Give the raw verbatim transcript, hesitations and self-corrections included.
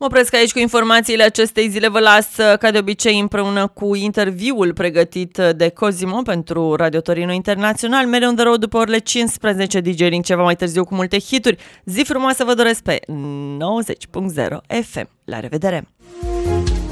Mă opresc aici cu informațiile acestei zile. Vă las, ca de obicei, împreună cu interviul pregătit de Cosimo pentru Radio Torino Internațional. Mereu on the road după orele cincisprezece, D J Link ceva mai târziu cu multe hituri. Zi frumoasă vă doresc pe nouăzeci punct zero F M. La revedere!